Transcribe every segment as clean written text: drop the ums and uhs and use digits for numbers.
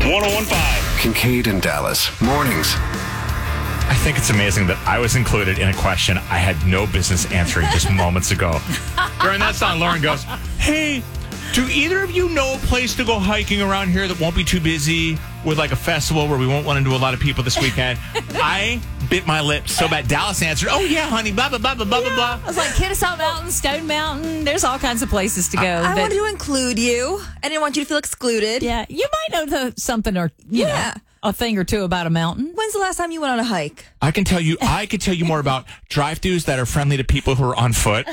1015. Kincaid and Dallas. Mornings. I think it's amazing that I was included in a question I had no business answering just moments ago. During that song, Lauren goes, "Hey, do either of you know a place to go hiking around here that won't be too busy with like a festival where we won't run into a lot of people this weekend?" I bit my lips so bad. Dallas answered, "Oh, yeah, honey, blah, blah, blah, blah, blah, blah." I was like, Kennesaw Mountain, Stone Mountain. There's all kinds of places to go. I wanted to include you. I didn't want you to feel excluded. Yeah, you might know something or you know, a thing or two about a mountain. When's the last time you went on a hike? I could tell you more about drive-thrus that are friendly to people who are on foot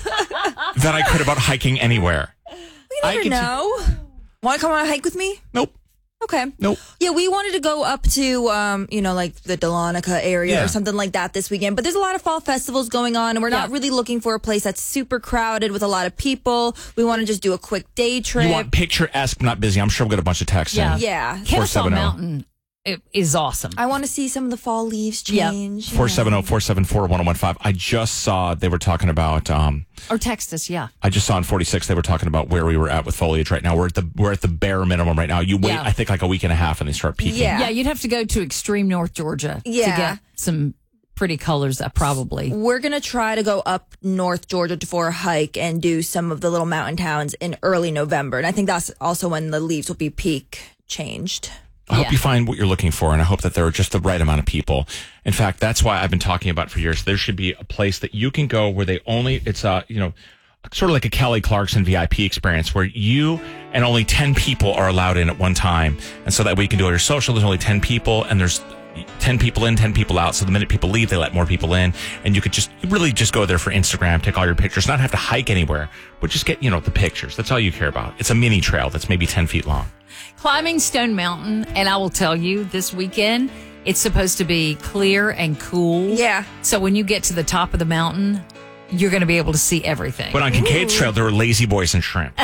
than I could about hiking anywhere. We never know. Want to come on a hike with me? Nope. Okay. Nope. Yeah, we wanted to go up to, like the Dahlonega area or something like that this weekend. But there's a lot of fall festivals going on, and we're not really looking for a place that's super crowded with a lot of people. We want to just do a quick day trip. You want picturesque, not busy. I'm sure we'll get a bunch of texts in. Yeah. Kennesaw Mountain is awesome. I want to see some of the fall leaves change. 470-474-1015. I just saw they were talking about... or text us, I just saw on 46 they were talking about where we were at with foliage right now. We're at the bare minimum right now. You wait, I think, like a week and a half and they start peaking. Yeah, you'd have to go to extreme North Georgia to get some pretty colors, probably. We're going to try to go up North Georgia for a hike and do some of the little mountain towns in early November. And I think that's also when the leaves will be peak changed. I hope you find what you're looking for, and I hope that there are just the right amount of people. In fact, that's why I've been talking about for years. There should be a place that you can go where it's sort of like a Kelly Clarkson VIP experience where you and only 10 people are allowed in at one time. And so that way you can do all your social. There's only 10 people, and there's 10 people in, 10 people out. So the minute people leave, they let more people in. And you could really just go there for Instagram, take all your pictures, not have to hike anywhere, but just get, the pictures. That's all you care about. It's a mini trail that's maybe 10 feet long. Climbing Stone Mountain, and I will tell you, this weekend, it's supposed to be clear and cool. Yeah. So when you get to the top of the mountain, you're going to be able to see everything. But on Kincaid's Trail, there were lazy boys and shrimp.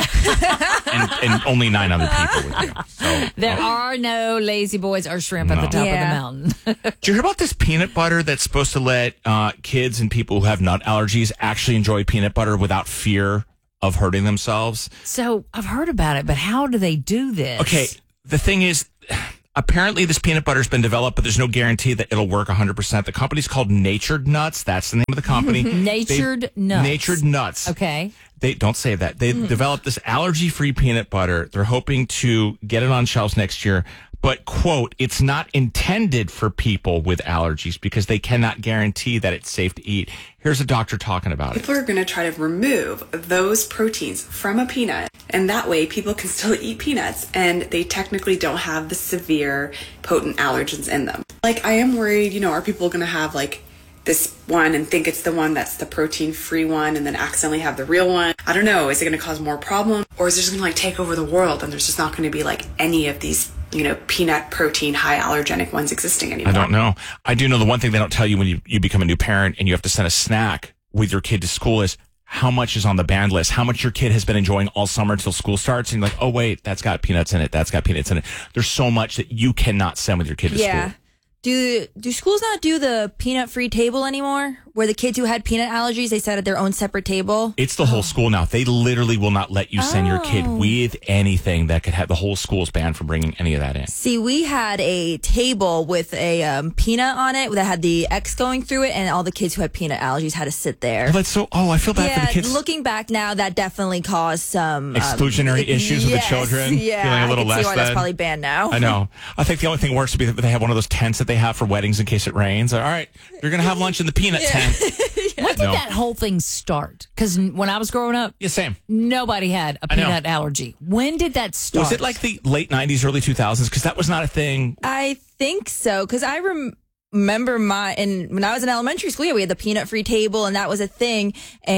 and only 9 other people with you. So, there are no lazy boys or shrimp at the top of the mountain. Did you hear about this peanut butter that's supposed to let kids and people who have nut allergies actually enjoy peanut butter without fear of hurting themselves? So I've heard about it, but how do they do this? Okay, the thing is, apparently this peanut butter's been developed, but there's no guarantee that it'll work 100%. The company's called Natured Nuts. That's the name of the company. Natured Nuts. Okay. They don't say that. They developed this allergy-free peanut butter. They're hoping to get it on shelves next year. But, quote, it's not intended for people with allergies because they cannot guarantee that it's safe to eat. Here's a doctor talking about it. People are going to try to remove those proteins from a peanut, and that way people can still eat peanuts, and they technically don't have the severe, potent allergens in them. Like, I am worried, are people going to have, this one and think it's the one that's the protein-free one and then accidentally have the real one? I don't know. Is it going to cause more problems? Or is it just going to, take over the world, and there's just not going to be, any of these peanut protein, high allergenic ones existing anymore? I don't know. I do know the one thing they don't tell you when you become a new parent and you have to send a snack with your kid to school is how much is on the banned list, how much your kid has been enjoying all summer until school starts. And you're like, oh, wait, that's got peanuts in it. That's got peanuts in it. There's so much that you cannot send with your kid to school. Do schools not do the peanut-free table anymore? Where the kids who had peanut allergies, they sat at their own separate table? It's the whole school now. They literally will not let you send your kid with anything that could have the whole school's banned from bringing any of that in. See, we had a table with a peanut on it that had the X going through it, and all the kids who had peanut allergies had to sit there. Oh, that's I feel bad for the kids. Looking back now, that definitely caused some exclusionary issues with the children. Yeah, feeling a little I can see why less that's probably banned now. I know. I think the only thing worse would be that they have one of those tents that they have for weddings in case it rains. All right, you're going to have lunch in the peanut tent. When did that whole thing start? Because when I was growing up, same. Nobody had a peanut allergy. When did that start? Was it like the late 90s, early 2000s? Because that was not a thing. I think so. Because I remember when I was in elementary school, we had the peanut-free table, and that was a thing.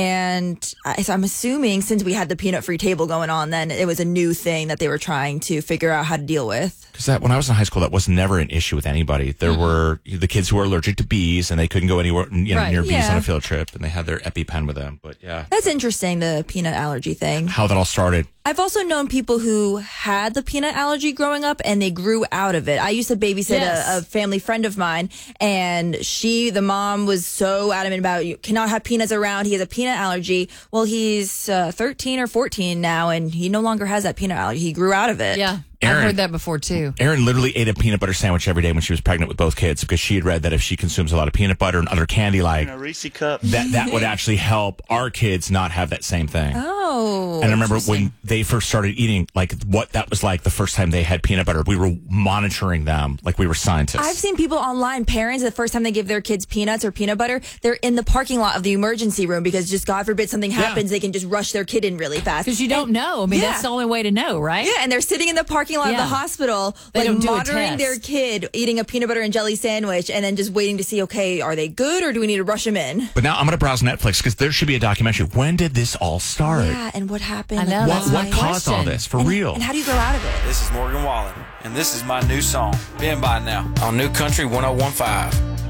And so I'm assuming since we had the peanut-free table going on, then it was a new thing that they were trying to figure out how to deal with. Because when I was in high school, that was never an issue with anybody. There were the kids who were allergic to bees, and they couldn't go anywhere near bees on a field trip, and they had their EpiPen with them. But that's interesting, the peanut allergy thing. How that all started. I've also known people who had the peanut allergy growing up and they grew out of it. I used to babysit a family friend of mine, and the mom was so adamant about you cannot have peanuts around. He has a peanut allergy. Well, he's 13 or 14 now, and he no longer has that peanut allergy. He grew out of it. Yeah. Erin, heard that before too. Erin literally ate a peanut butter sandwich every day when she was pregnant with both kids because she had read that if she consumes a lot of peanut butter and other candy like a Reese cup, that would actually help our kids not have that same thing. Oh. And I remember when they first started eating, like what that was like the first time they had peanut butter. We were monitoring them like we were scientists. I've seen people online, parents, the first time they give their kids peanuts or peanut butter, they're in the parking lot of the emergency room because just God forbid something happens, they can just rush their kid in really fast. Because you don't know. I mean, that's the only way to know, right? Yeah, and they're sitting in the parking lot of the hospital, They don't do a monitoring their test. kid eating a peanut butter and jelly sandwich and then just waiting to see, okay, are they good or do we need to rush them in? But now I'm going to browse Netflix because there should be a documentary. When did this all start? Yeah, and what happened? I know, Like, that's What my caused all question. this? For real? And how do you grow out of it? This is Morgan Wallen, and this is my new song, Been By Now, on New Country 101.5.